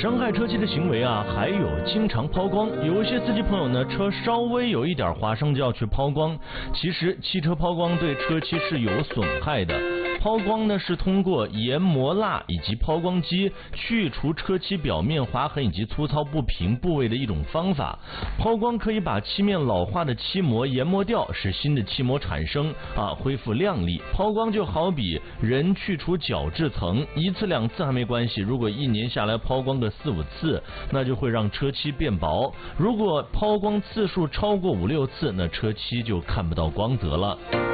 伤害车漆的行为啊，还有经常抛光。有一些司机朋友呢，车稍微有一点划伤就要去抛光。其实汽车抛光对车漆是有损害的。抛光呢是通过研磨蜡以及抛光机去除车漆表面划痕以及粗糙不平部位的一种方法。抛光可以把漆面老化的漆膜研磨掉，使新的漆膜产生恢复亮丽。抛光就好比人去除角质层，一次两次还没关系，如果一年下来抛光个4、5次，那就会让车漆变薄。如果抛光次数超过5、6次，那车漆就看不到光泽了。